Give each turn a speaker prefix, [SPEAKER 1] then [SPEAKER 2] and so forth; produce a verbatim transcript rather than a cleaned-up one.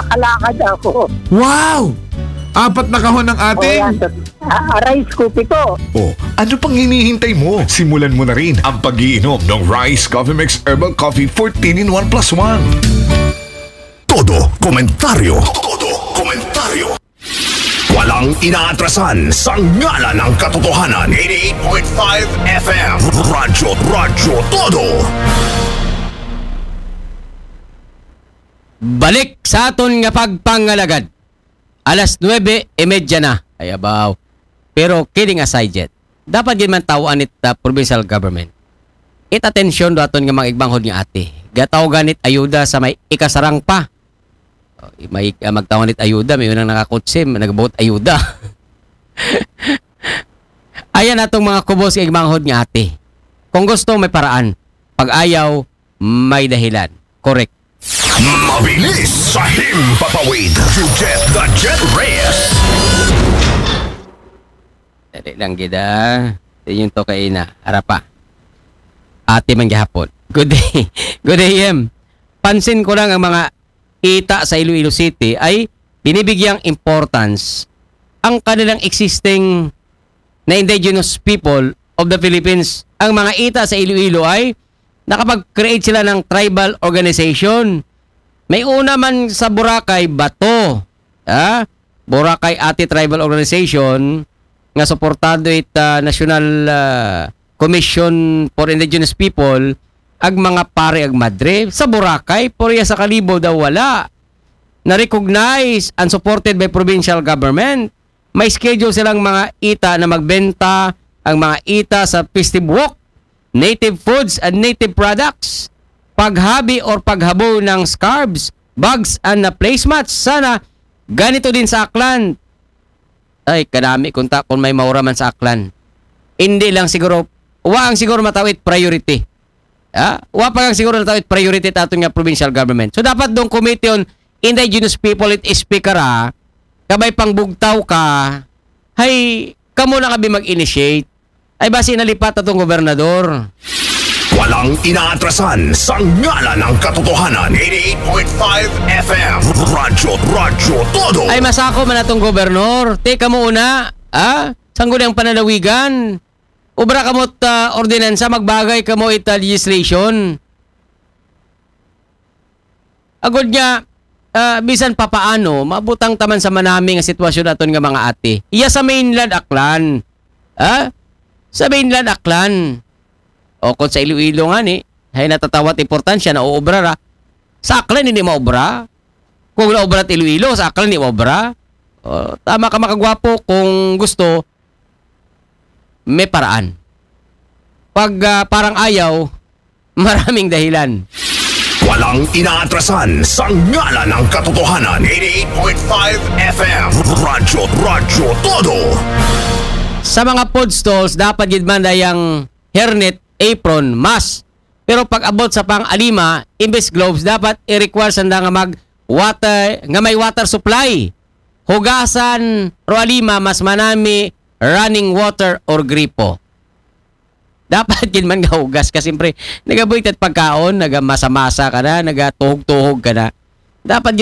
[SPEAKER 1] nakakalakad ako.
[SPEAKER 2] Wow! Apat na kahon ng
[SPEAKER 1] O
[SPEAKER 2] ating...
[SPEAKER 1] yan, uh, rice cookie ko.
[SPEAKER 2] Oh, ano pang hinihintay mo? Simulan mo na rin ang pag-iinom ng Rice Coffee Mix Herbal Coffee fourteen in one plus one.
[SPEAKER 3] Todo komentaryo. Todo komentaryo. Walang inaatrasan sa ngalan ng katotohanan. eighty-eight point five F M. Radyo, Radyo Todo.
[SPEAKER 4] Balik sa aton nga pagpangalagad. Alas nuwebe e medya na. Ay abaw. Pero kidding aside yet, dapat yun man tawaan it uh, provincial government. It atensyon do aton nga mga igbanghod nga ate. Gataw ganit ayuda sa may ikasarang pa. Oh, may uh, magtawon it ayuda, may unang nakakutsim, nagbuot ayuda. Ayan atong mga kubos nga igbanghod nga ate. Kung gusto may paraan, pag ayaw may dahilan. Correct.
[SPEAKER 3] Mabilis sa himpapawid. You get the Jet Reyes.
[SPEAKER 4] Dali lang gida. Yung to kay na. Harapa. Ate man gihapon. Good day. Good day, em. Pansin ko lang ang mga ita sa Iloilo City ay binibigyang importance ang kanilang existing na indigenous people of the Philippines. Ang mga ita sa Iloilo ay nakapag-create sila ng tribal organization. May una man sa Boracay, Bato. Ah, Boracay Ati Tribal Organization nga suportado it uh, National uh, Commission for Indigenous People ag mga pare ag madre. Sa Boracay, porya sa Kalibo daw wala. Na-recognize and supported by provincial government. May schedule silang mga ita na magbenta ang mga ita sa festive walk, native foods and native products, paghabi or paghabo ng scarves, bags and na placemats. Sana ganito din sa Aklan. Ay, kadami kung, ta, kung may maura man sa Aklan. Hindi lang siguro, wa ang siguro matawid priority. Ah, wa pa ang siguro matawid priority tato nga provincial government. So dapat dong committee on indigenous people it speaker ah, kabay pangbugtaw ka, hay, kamo na kabi mag-initiate. Ay basi nalipat atong gobernador.
[SPEAKER 3] Walang inaatrasan sa ngalan ng katotohanan. eighty-eight point five F M. Radyo, Radyo Todo.
[SPEAKER 4] Ay masako man atong gobernador. Teka mo una, ah? Sanggo ang pananawigan. Ubra kamot uh, ordinansa, magbagay kamo ita legislation. Agod niya, uh, bisan pa paano, mabutang taman sa manami nga sitwasyon naton nga mga ate. Iya sa mainland Aklan. Ah? Sa mainland Aklan. O kung sa Iloilo nga ni, ay natatawat importansya na uobra ra. Sa Aklan hindi maobra. Kung naobra at Iloilo, sa Aklan hindi maobra. O, tama ka makagwapo kung gusto, may paraan. Pag uh, parang ayaw, maraming dahilan.
[SPEAKER 3] Walang inaatrasan sa ngalan ng katotohanan. eighty-eight point five F M. Radyo, Radyo Todo.
[SPEAKER 4] Sa mga food stalls, dapat yun man dayang hairnet, apron, mask. Pero pag abot sa pang-alima, imbes gloves, dapat i-require sanda nga mag-water, nga may water supply. Hugasan, ro alima, mas manami, running water or gripo. Dapat yun man gahugas kasi siyempre nagabuitat pagkaon, nagamasa-masa ka na, nagatuhog-tuhog ka na. Dapat